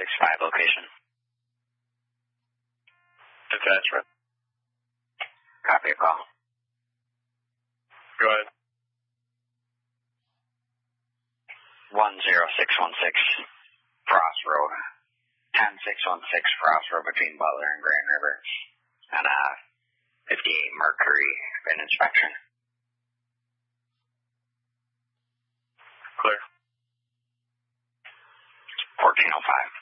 location. Detachment. Copy your call. Go ahead. 10616 Frost Road. 10616 Frost Road between Butler and Grand River. And 58 Mercury, been inspection. Clear. 1405.